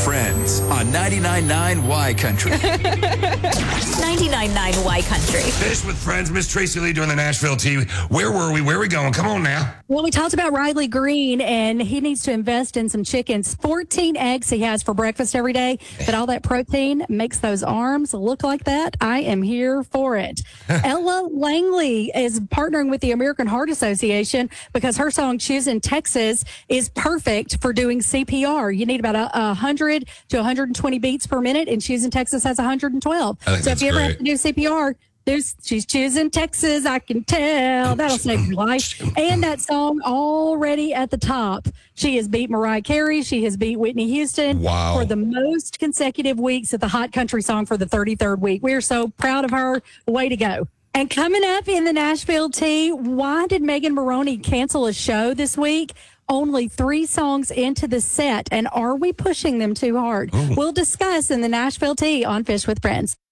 Friends on 99.9 Y Country. 99.9 Y Country. Fish with Friends, Miss Tracy Lee doing the Nashville Tea. Where were we? Where are we going? Come on now. Well, we talked about Riley Green, and he needs to invest in some chickens. 14 eggs he has for breakfast every day, but all that protein makes those arms look like that. I am here for it. Ella Langley is partnering with the American Heart Association because her song Choosing Texas is perfect for doing CPR. You need about 100 to 120 beats per minute, and Choosing Texas has 112. So if you ever have to do CPR, she's choosing Texas, I can tell. That'll save your life. And that song already at the top. She has beat Mariah Carey. She has beat Whitney Houston for the most consecutive weeks at the Hot Country Song for the 33rd week. We are so proud of her. Way to go. And coming up in the Nashville Tea, why did Megan Maroney cancel a show this week? Only 3 songs into the set, and are we pushing them too hard? We'll discuss in the Nashville Tea on Fish with Friends.